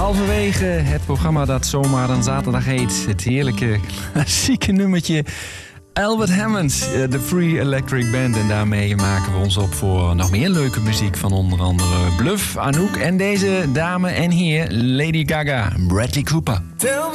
Halverwege het programma dat zomaar een zaterdag heet. Het heerlijke klassieke nummertje Albert Hammond, de Free Electric Band. En daarmee maken we ons op voor nog meer leuke muziek van onder andere Bluff, Anouk en deze dame en heer Lady Gaga, Bradley Cooper.